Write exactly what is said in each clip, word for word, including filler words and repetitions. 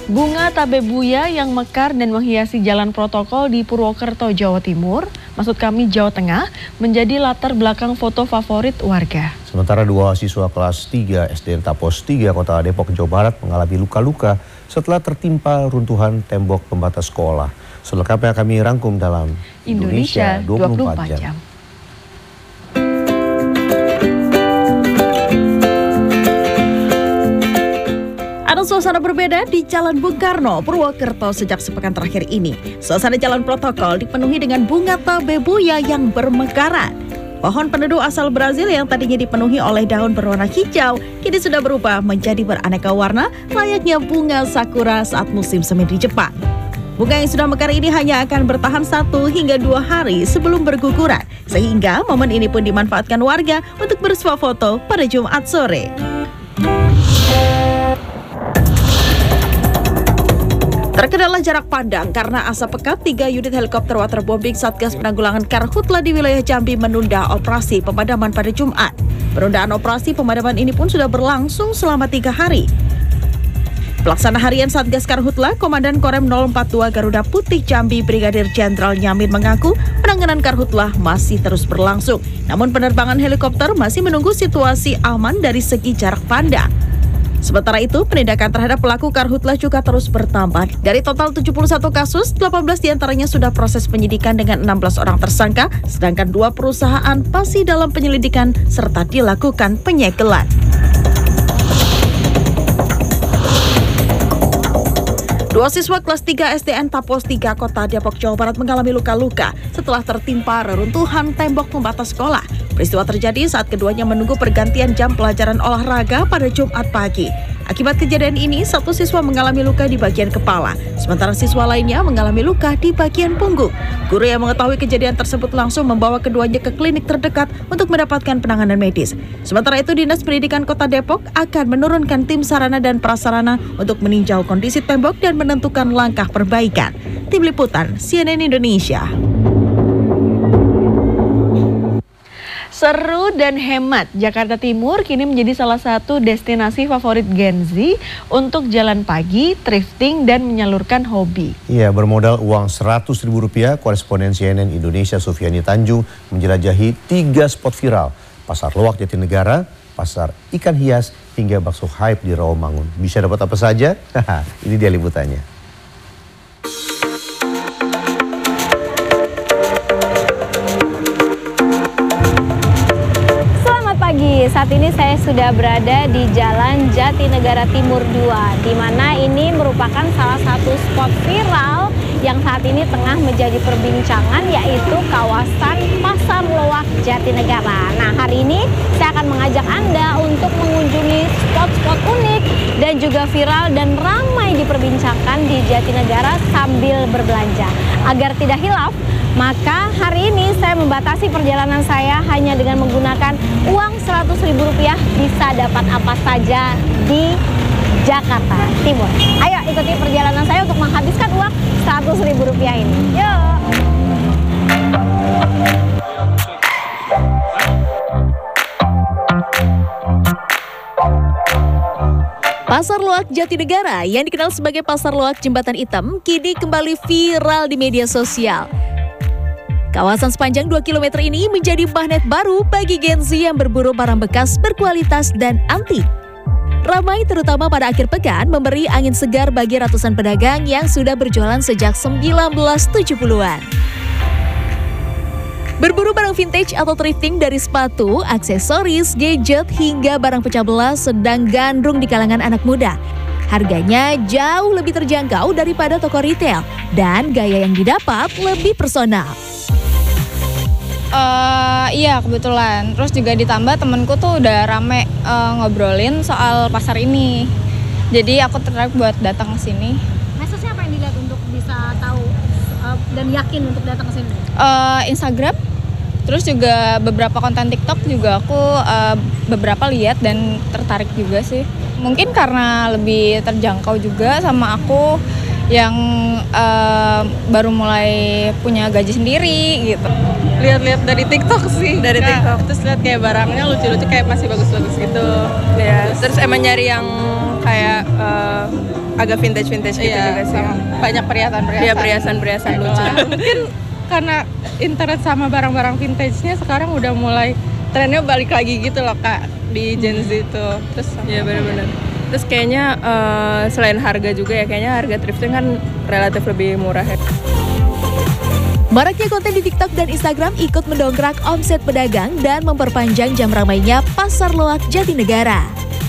Bunga tabebuya yang mekar dan menghiasi jalan protokol di Purwokerto, Jawa Timur, maksud kami Jawa Tengah, menjadi latar belakang foto favorit warga. Sementara dua siswa kelas tiga S D N Tapos tiga Kota Depok, Jawa Barat mengalami luka-luka setelah tertimpa runtuhan tembok pembatas sekolah. Selengkapnya kami rangkum dalam Indonesia, Indonesia dua puluh empat jam. Ada suasana berbeda di Jalan Bung Karno, Purwokerto sejak sepekan terakhir ini. Suasana jalan protokol dipenuhi dengan bunga tabebuya yang bermekaran. Pohon peneduh asal Brazil yang tadinya dipenuhi oleh daun berwarna hijau, kini sudah berubah menjadi beraneka warna, layaknya bunga sakura saat musim semi di Jepang. Bunga yang sudah mekar ini hanya akan bertahan satu hingga dua hari sebelum berguguran, sehingga momen ini pun dimanfaatkan warga untuk bersuah foto pada Jumat sore. Terkendala jarak pandang karena asap pekat, tiga unit helikopter waterbombing Satgas Penanggulangan Karhutla di wilayah Jambi menunda operasi pemadaman pada Jumat. Penundaan operasi pemadaman ini pun sudah berlangsung selama tiga hari. Pelaksana harian Satgas Karhutla, Komandan Korem nol empat dua Garuda Putih Jambi, Brigadir Jenderal Nyamin mengaku penanganan Karhutla masih terus berlangsung. Namun penerbangan helikopter masih menunggu situasi aman dari segi jarak pandang. Sementara itu, penindakan terhadap pelaku Karhutla juga terus bertambah. Dari total tujuh puluh satu kasus, delapan belas diantaranya sudah proses penyidikan dengan enam belas orang tersangka, sedangkan dua perusahaan masih dalam penyelidikan serta dilakukan penyegelan. Dua siswa kelas tiga S D N Tapos tiga Kota Depok, Jawa Barat mengalami luka-luka setelah tertimpa reruntuhan tembok pembatas sekolah. Peristiwa terjadi saat keduanya menunggu pergantian jam pelajaran olahraga pada Jumat pagi. Akibat kejadian ini, satu siswa mengalami luka di bagian kepala, sementara siswa lainnya mengalami luka di bagian punggung. Guru yang mengetahui kejadian tersebut langsung membawa keduanya ke klinik terdekat untuk mendapatkan penanganan medis. Sementara itu, Dinas Pendidikan Kota Depok akan menurunkan tim sarana dan prasarana untuk meninjau kondisi tembok dan menentukan langkah perbaikan. Tim Liputan C N N Indonesia. Seru dan hemat, Jakarta Timur kini menjadi salah satu destinasi favorit Gen Z untuk jalan pagi, thrifting, dan menyalurkan hobi. Iya, bermodal uang seratus ribu rupiah, koresponden C N N Indonesia Sufiani Tanjung menjelajahi tiga spot viral. Pasar Loak Jatinegara, pasar ikan hias, hingga bakso hype di Rawamangun. Bisa dapat apa saja? Ini dia liputannya. Saat ini saya sudah berada di Jalan Jatinegara Timur dua, di mana ini merupakan salah satu spot viral yang saat ini tengah menjadi perbincangan, yaitu kawasan Pasar Loak Jatinegara. Nah, hari ini saya akan mengajak Anda untuk mengunjungi spot-spot unik dan juga viral dan ramai diperbincangkan di Jatinegara sambil berbelanja. Agar tidak hilaf, maka hari ini saya membatasi perjalanan saya hanya dengan menggunakan uang seratus ribu rupiah, bisa dapat apa saja di Jakarta Timur. Ayo ikuti perjalanan saya untuk menghabiskan uang seratus ribu rupiah ini. Yuk! Pasar Loak Jatinegara yang dikenal sebagai Pasar Loak Jembatan Hitam kini kembali viral di media sosial. Kawasan sepanjang dua kilometer ini menjadi magnet baru bagi Gen Z yang berburu barang bekas berkualitas dan antik. Ramai terutama pada akhir pekan memberi angin segar bagi ratusan pedagang yang sudah berjualan sejak seribu sembilan ratus tujuh puluhan. Berburu barang vintage atau thrifting dari sepatu, aksesoris, gadget, hingga barang pecah belah sedang gandrung di kalangan anak muda. Harganya jauh lebih terjangkau daripada toko retail dan gaya yang didapat lebih personal. Uh, iya kebetulan, terus juga ditambah temenku tuh udah rame uh, ngobrolin soal pasar ini. Jadi aku tertarik buat datang ke sini. Mesejnya apa yang dilihat untuk bisa tahu uh, dan yakin untuk datang ke sini? Uh, Instagram, terus juga beberapa konten TikTok juga aku uh, beberapa lihat dan tertarik juga sih. Mungkin karena lebih terjangkau juga sama aku yang uh, baru mulai punya gaji sendiri gitu. Lihat-lihat dari TikTok sih, dari nah, TikTok. Terus lihat kayak barangnya lucu-lucu, kayak masih bagus-bagus gitu. Ya. Terus, terus emang nyari yang kayak uh, agak vintage-vintage gitu Iya, juga sih. sama banyak perhiasan-perhiasan. Iya, perhiasan-perhiasan lucu. Mungkin karena internet sama barang-barang vintage-nya sekarang udah mulai trennya balik lagi gitu loh Kak di Gen Z itu. Terus ya benar-benar. Terus kayaknya uh, selain harga juga ya, kayaknya harga thrifting kan relatif lebih murah ya. Maraknya konten di TikTok dan Instagram ikut mendongkrak omset pedagang dan memperpanjang jam ramainya Pasar Loak Jatinegara.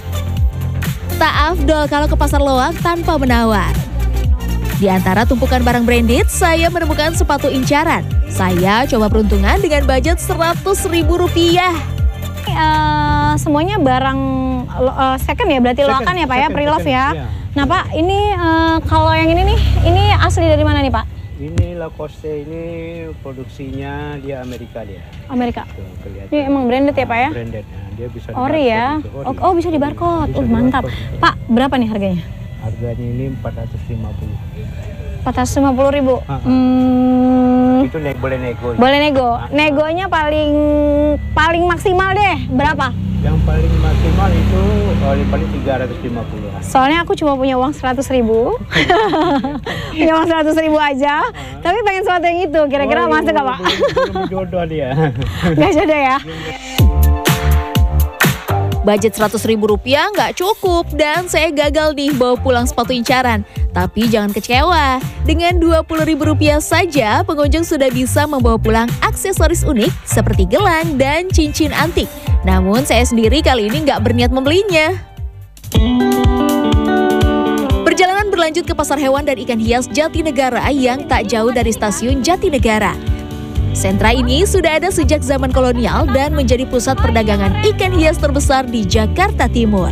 Tak afdol kalau ke Pasar Loak tanpa menawar. Di antara tumpukan barang branded, saya menemukan sepatu incaran. Saya coba peruntungan dengan budget seratus ribu rupiah. Uh, semuanya barang uh, second ya, berarti loakan ya Pak ya, pre-love ya. Iya. Nah Pak, ini uh, kalau yang ini nih, ini asli dari mana nih Pak? Ini Lacoste ini produksinya dia Amerika dia. Amerika. Tuh, kelihatan. Ini emang branded ya Pak ya? Branded. Nah, dia bisa Ori ya? di barcode itu, Oh, oh bisa di barcode. Bisa Uh di mantap. barcode. Pak, berapa nih harganya? Harganya ini empat ratus lima puluh. empat ratus lima puluh ribu. Ah, ah. Hmm, Itu ne boleh nego. boleh nego. Ah, ah. Negonya paling paling maksimal deh. Berapa? Yang paling maksimal itu paling paling tiga ratus lima puluh. Soalnya aku cuma punya uang seratus ribu. Punya uang seratus ribu aja. Tapi pengen sesuatu yang itu. Kira-kira Oh, masuk gak Pak? Belum, belum jodoh dia. Gak jodoh ya? Budget seratus ribu rupiah nggak cukup dan saya gagal nih bawa pulang sepatu incaran. Tapi jangan kecewa, dengan dua puluh ribu rupiah saja pengunjung sudah bisa membawa pulang aksesoris unik seperti gelang dan cincin antik. Namun saya sendiri kali ini nggak berniat membelinya. Perjalanan berlanjut ke Pasar Hewan dan Ikan Hias Jatinegara yang tak jauh dari stasiun Jatinegara. Sentra ini sudah ada sejak zaman kolonial dan menjadi pusat perdagangan ikan hias terbesar di Jakarta Timur.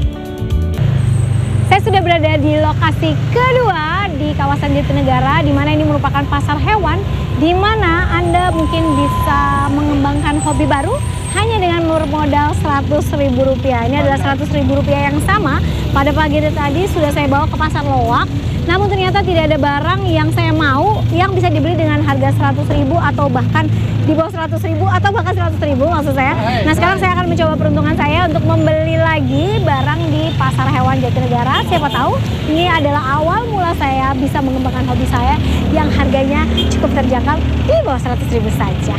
Saya sudah berada di lokasi kedua di kawasan Jatinegara, di mana ini merupakan pasar hewan, di mana Anda mungkin bisa mengembangkan hobi baru hanya dengan modal seratus ribu rupiah. Ini adalah seratus ribu rupiah yang sama pada pagi tadi sudah saya bawa ke Pasar Loak. Namun ternyata tidak ada barang yang saya mau yang bisa dibeli dengan harga seratus ribu atau bahkan di bawah seratus ribu atau bahkan seratus ribu maksud saya. Nah sekarang saya akan mencoba peruntungan saya untuk membeli lagi barang di Pasar Hewan Jatinegara. Siapa tahu ini adalah awal mula saya bisa mengembangkan hobi saya yang harganya cukup terjangkau di bawah seratus ribu saja.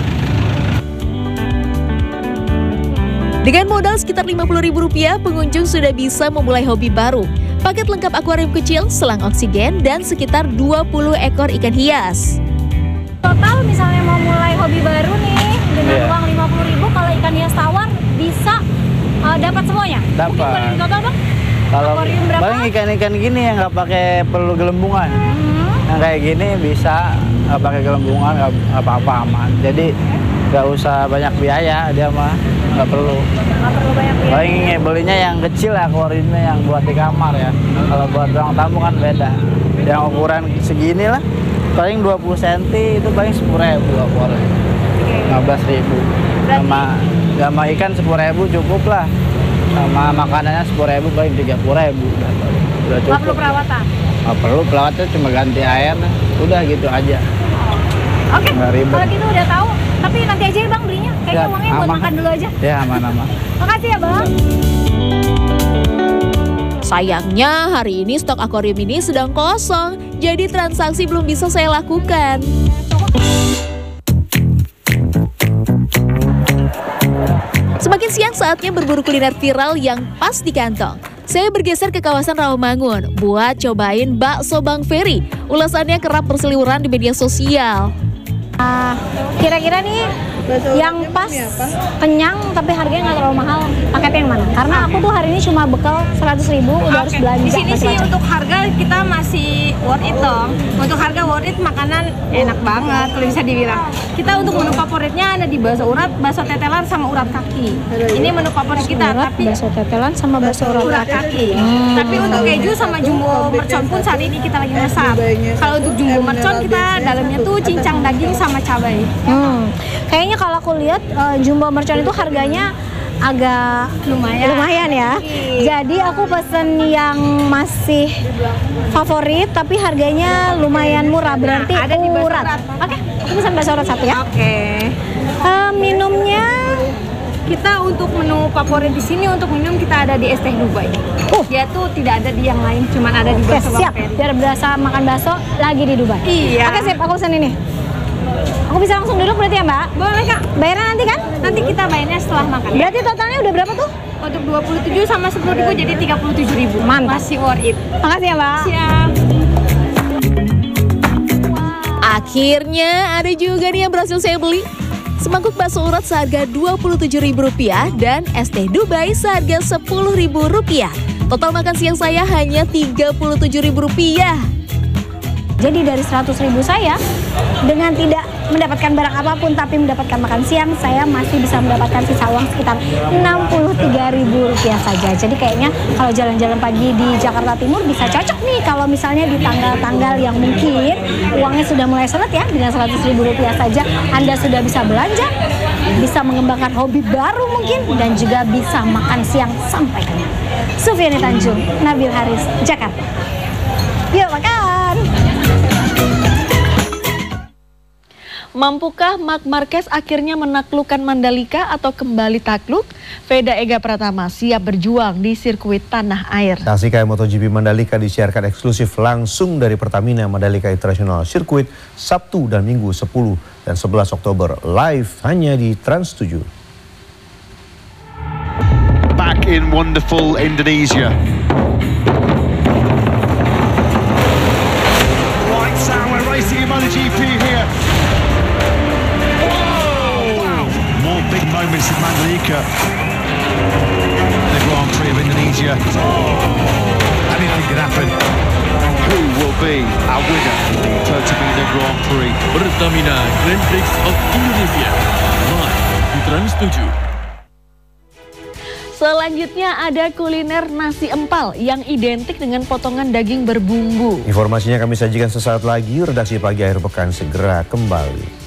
Dengan modal sekitar lima puluh ribu rupiah, pengunjung sudah bisa memulai hobi baru. Paket lengkap akuarium kecil, selang oksigen, dan sekitar dua puluh ekor ikan hias. Total misalnya mau mulai hobi baru nih dengan Iya. uang lima puluh ribu, kalau ikan hias tawar bisa uh, dapat semuanya? Dapat. Mungkin boleh di total Bang? Kalau Akuarium berapa? paling ikan-ikan gini yang nggak pakai perlu gelembungan, Hmm. yang kayak gini bisa nggak pakai gelembungan, nggak apa-apa aman. Jadi nggak usah banyak biaya, dia mah nggak perlu. Nggak perlu banyak biaya. Paling belinya yang kecil ya, akuariumnya yang buat di kamar ya. Kalau buat ruang tamu kan beda. Yang ukuran segini lah, paling dua puluh sentimeter itu paling sepuluh ribu akuarium, lima belas ribu. Sama sama ikan sepuluh ribu cukup lah. Sama makanannya sepuluh ribu paling tiga puluh ribu. Udah, udah cukup. Nggak perlu perawatan. Nggak perlu, perawatnya cuma ganti air, udah gitu aja. Oke, Nggak ribet. kalau gitu udah tahu. Tapi nanti aja ya Bang belinya. Kayaknya Ya, uangnya buat aman. makan dulu aja. Ya aman-aman. Makasih ya Bang. Sayangnya hari ini stok akuarium ini sedang kosong, jadi transaksi belum bisa saya lakukan. Semakin siang saatnya berburu kuliner viral yang pas di kantong. Saya bergeser ke kawasan Rawamangun buat cobain bakso Bang Ferry. Ulasannya kerap berseliweran di media sosial. Ah, kira-kira nih yang pas kenyang tapi harganya nggak terlalu mahal, paketnya yang mana? Karena aku tuh hari ini cuma bekal seratus ribu udah harus belanja. Di sini sih macam-macam. untuk harga kita masih worth it dong. Untuk harga worth it, makanan enak banget kalau bisa dibilang. Kita untuk menu favoritnya ada di bakso urat, bakso tetelan sama urat kaki. Ini menu favorit kita, Urat, tapi bakso tetelan sama bakso urat urat kaki. kaki. Tapi untuk keju sama jumbo mercon pun saat ini kita lagi masak. Kalau untuk jumbo mercon kita dalamnya tuh cincang daging sama cabai. Hmm. Kayaknya kalau aku lihat uh, jumbo mercon itu harganya agak Lumayan. lumayan ya. Jadi aku pesen yang masih favorit tapi harganya lumayan murah, berarti Nah, ada di bakso urat. urat. Oke, aku pesan bakso urat satu ya. Oke. Eh, minumnya Kita untuk menu favorit di sini untuk minum kita ada di Es Teh Dubai. Uh. Dia tuh tidak ada di yang lain, cuma ada di Oke, Bakso siap. Bang Ferry. Biar berasa makan bakso lagi di Dubai. Iya. Oke, siap. Aku pesan ini. Aku bisa langsung duduk berarti ya, Mbak? Boleh Kak. Bayarnya nanti kan? Nanti kita bayarnya setelah makan. Berarti totalnya udah berapa tuh? Untuk dua puluh tujuh sama sepuluh ribu jadi tiga puluh tujuh ribu. Mantap. Masih worth it. Makasih ya, Mbak. Siap. Akhirnya ada juga nih yang berhasil saya beli. Semangkuk bakso urat seharga dua puluh tujuh ribu rupiah dan es teh Dubai seharga sepuluh ribu rupiah. Total makan siang saya hanya tiga puluh tujuh ribu rupiah. Jadi dari seratus ribu saya, dengan tidak mendapatkan barang apapun tapi mendapatkan makan siang, saya masih bisa mendapatkan sisa uang sekitar enam puluh tiga ribu rupiah saja. Jadi kayaknya kalau jalan-jalan pagi di Jakarta Timur bisa cocok nih kalau misalnya di tanggal-tanggal yang mungkin uangnya sudah mulai seret ya. Dengan seratus ribu rupiah saja Anda sudah bisa belanja, bisa mengembangkan hobi baru mungkin, dan juga bisa makan siang sampai kenyang. Sufiani Tanjung, Nabil Haris, Jakarta. Yuk makan! Mampukah Marc Marquez akhirnya menaklukkan Mandalika atau kembali takluk? Veda Ega Pratama siap berjuang di sirkuit tanah air. Saksikan MotoGP Mandalika disiarkan eksklusif langsung dari Pertamina Mandalika International Circuit Sabtu dan Minggu sepuluh dan sebelas Oktober live hanya di Trans tujuh. Back in wonderful Indonesia. Right, Sam, we're racing in MotoGP here. Big moments in Mandalika, the Grand Prix of Indonesia. Oh, anything can happen. Who will be our winner of the Pertamina Grand Prix? Pertamina Grand Prix of Indonesia, live di Trans tujuh. Selanjutnya ada kuliner nasi empal yang identik dengan potongan daging berbumbu. Informasinya kami sajikan sesaat lagi. Redaksi Pagi Akhir Pekan segera kembali.